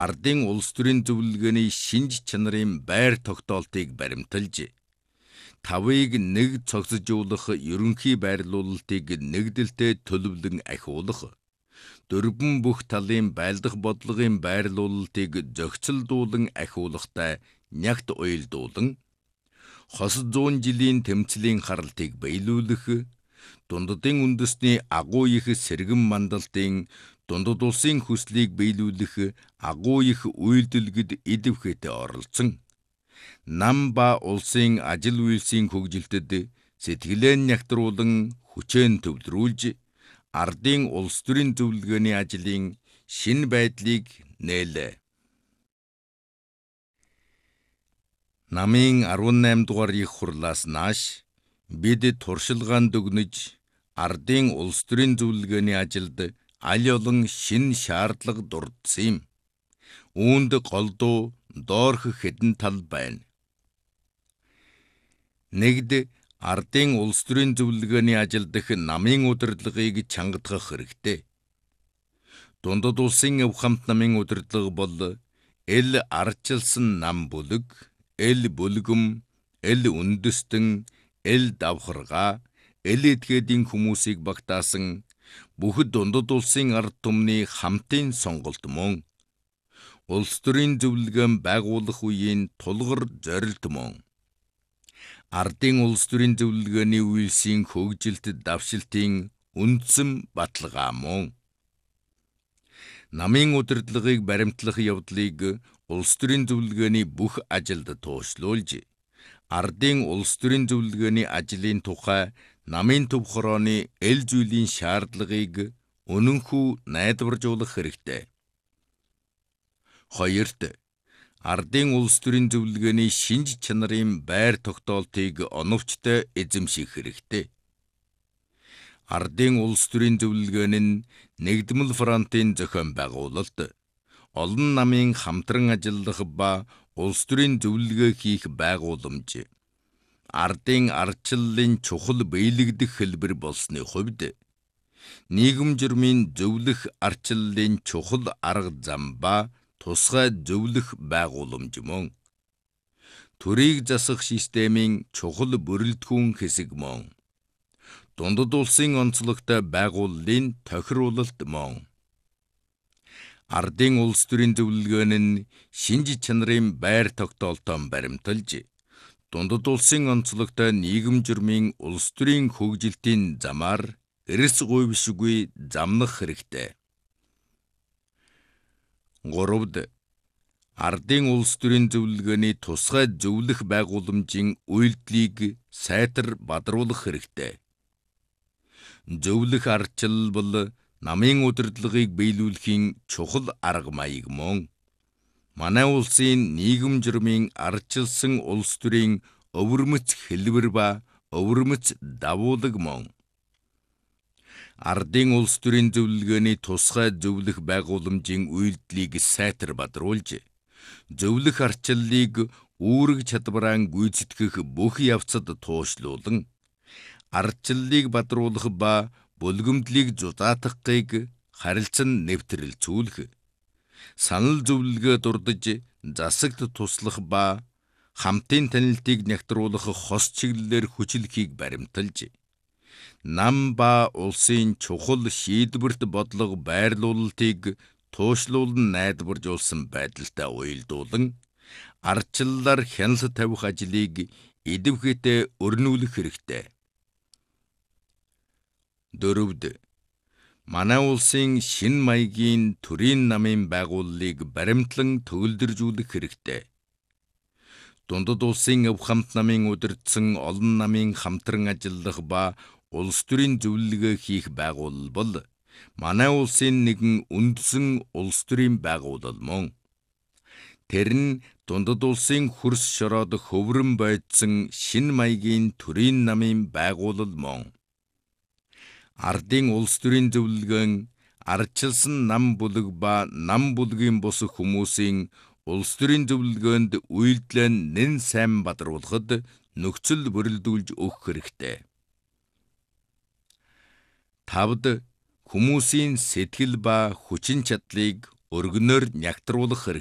ардын улс төрийн зөвлөгөөний шинж чанарын байр тогтоолтыг баримталж, тавыг нэг цогцожуулах ерөнхий байрлуулалтыг нэгдэлтэй төлөвлөн ахиулах, дөрвөн бүх талын байлдах бодлогын байрлуулалтыг зохицолдуулан ахиулахтай нягт уялдуулан, хос 100 жилийн тэмцлийн харалтыг биелүүлэх, дундадын үндэсний агуу их сэргэн мандалтын дундад улсын хүслийг биелүүлэх агуу их үйлдэлгэд идэвхтэй оролцсон, нам ба улсын ажил үйлсийн хөгжилтэд сэтгэлээ нягтруулан хүчээн төвлөрүүлж, ардын улс төрийн зөвлөгөөний ажлын шинэ байдлыг нээлээ. Намын 18 дугаар их хурлаас нааш бид туршилгаанд өгнөж, ардын улс төрийн зөвлөгөөний ажилд аль олон шинэ шаардлага дурдсан юм. Үүнд голдуу доорх хэдэн тал байна. Нэгд, ардын улс төрийн зөвлөгөөний ажил дэх намын удирдлагыг чангадах хэрэгтэй. Дундад улсын өв хамт намын удирдлага бол эл ардчилсан нам бүлэг, эл бүлгэм, эл үндэстэн, эл давхаргаа, эл этгээдийн хүмүүсийг багтаасан бүх дундад улсын ард түмний хамтын сонголт мөн. Улс төрийн зөвлөгөө байгуулах үеийн тулгар зорилт мөн. Ардын улс төрийн зөвлөгөөний үйлсийн хөгжилт давшилтын үндсэн баталгаа мөн. Намын удирдлагыг баримтлах явдлыг улс төрийн зөвлөгөөний бүх ажилд туушлуулж, ардын улс төрийн зөвлөгөөний ажлын тухай намын төв хорооны эл зүйлийн шаардлагыг үнэнхүү найдваржуулах хэрэгтэй. Хоёрт, ардын улс төрийн зөвлөгөөний шинж чанарын байр тогтоолтыг оновчтой эзэмших хэрэгтэй. Ардын улс төрийн зөвлөгөөн нь нэгдмэл фронтын зохион байгуулалт, олон намын хамтран ажиллах ба улс төрийн зөвлөгөө хийх байгууламж, ардын ардчлалын чухал биелэгдэх хэлбэр болсны хувьд, нийгэм журмын зөвлөх ардчлалын чухал арга зам ба тусгай зөвлөх байгууламж мөн. Төрийг засах системийн чухал бүрэлдэхүүн хэсэг мөн. Дундад улсын онцлогтой байгууллын тохируулалт мөн. Ардын улс төрийн зөвлөгөөн нь шинж чанарын байр тогтоолтоон баримталж, дундад улсын онцлогтой нийгэм журмын улс төрийн хөгжилтийн замаар эрс гуйвшгүй замнах хэрэгтэй. Гуравд, ардын улс төрийн зөвлөгөөний тусгай зөвлөх байгууламжийн үйлдэлийг сайтар бадруулах хэрэгтэй. Зөвлөх ардчлал бол намын удирдлагыг биелүүлэхийн чухал арга маяг мөн. Манай улсын нийгэм журмын ардчилсан улс төрийн өвөрмөц хэлбэр ба өвөрмөц давуулаг мөн. Ардын улс төрийн зөвлөгөөний тусгай зөвлөх байгууламжийн үйлдэлийг сайтар бадруулж, зөвлөх ардчлалыг үүрэг чадвараа гүйцэтгэх бүх явцад туушлуулан, ардчлалыг бадруулах ба бүлгэмдлийг зузаатгахыг харилцан нэвтрэлцүүлэх, санал зөвлөгөө дурдж засагт туслах ба хамтын танилтыг нягтруулах хос чиглэлээр хүчлэхийг баримталж, нам ба улсын чухал шийдвэрт бодлого байрлуулалтыг туушлуулан найдваржуулсан байдалтай уялдуулан, ардчлалаар хяналт тавих ажлыг идэвхтэй өрнүүлэх хэрэгтэй. Дөрөвд, манай улсын шин маягийн төрийн намын байгууллыг баримтлан төгөлдржүүлэх хэрэгтэй. Дундад улсын өв хамт намын удирдсан олон намын хамтран ажиллах ба улс төрийн зөвлөгөө хийх байгууллал бол манай улсын нэгэн үндсэн улс төрийн байгууллал мөн. Тэр нь дундад улсын хөрс шороод хөврөн бойдсон шин маягийн төрийн намын байгууллал мөн. Ардын улс төрийн зөвлөгөөн ардчилсан нам бүлэг ба нам бүлгийн бус хүмүүсийн улс төрийн зөвлөгөөнд үйлдэлээ нэн сайн бадруулахад нөхцөл бүрэлдүүлж өгөх хэрэгтэй. Тавд, хүмүүсийн сэтгэл ба хүчин чадлыг өргөнөөр нягтруулах